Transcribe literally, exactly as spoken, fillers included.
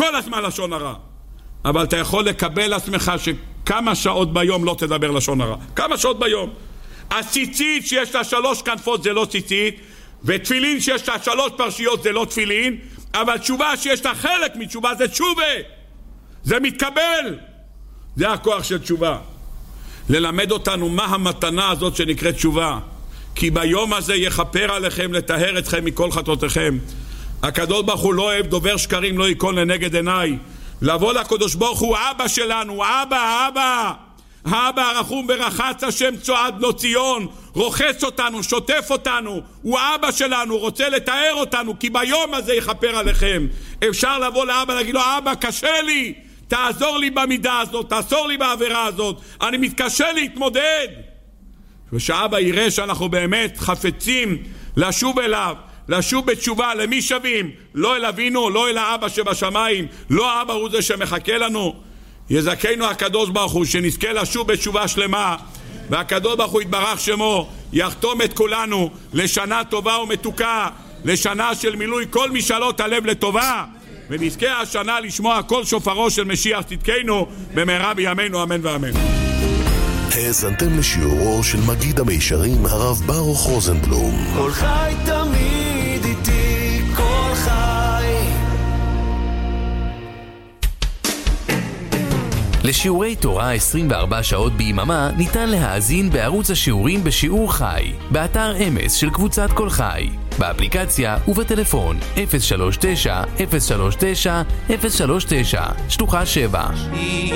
כל הזמן לשון הרע. אבל אתה יכול לקבל עצמך שכמה שעות ביום לא תדבר לשון הרע. כמה שעות ביום. הציצית שיש לה שלוש כנפות זה לא ציצית, ותפילין שיש לה שלוש פרשיות זה לא תפילין, אבל תשובה שיש לה חלק מתשובה זה תשובה. זה מתקבל. זה הכוח של תשובה. ללמד אותנו מה המתנה הזאת שנקראת תשובה. כי ביום הזה יכפר עליכם לטהר אתכם מכל חטאותיכם. הקדוש ברוך הוא לא אוהב דובר שקרים, לא ייכון לנגד עיניי. לבוא לקדוש ברוך הוא אבא שלנו, אבא, אבא. האבא הרחום ברחץ השם צועד בנו ציון, רוחץ אותנו, שוטף אותנו, הוא אבא שלנו, רוצה לתאר אותנו, כי ביום הזה יכפר עליכם. אפשר לבוא לאבא להגיד לו, אבא קשה לי, תעזור לי במידה הזאת, תעזור לי בעבירה הזאת, אני מתקשה להתמודד. ושאבא יראה שאנחנו באמת חפצים לשוב אליו, לשוב בתשובה. למי שווים? לא אל אבינו, לא אל האבא שבשמיים, לא האבא הוא זה שמחכה לנו. יזכנו הקדוש ברוך הוא שנזכה לשוב בתשובה שלמה, והקדוש ברוך הוא יתברך שמו יחתום את כולנו לשנה טובה ומתוקה, לשנה של מילוי כל משאלות הלב לטובה, ונזכה השנה לשמוע כל שופרו של משיח צדקנו במהרה בימינו, אמן ואמן. האזנתם לשיעורו של מגיד המישרים הרב ברוך רוזנבלום. כל חי תמיד איתי, כל חי. לשיעורי תורה עשרים וארבע שעות ביממה ניתן להאזין בערוץ השיעורים בשיעור חי, באתר אמס של קבוצת כל חי, באפליקציה ובטלפון אפס שלוש תשע אפס שלוש תשע אפס שלוש תשע שלוחה שבע.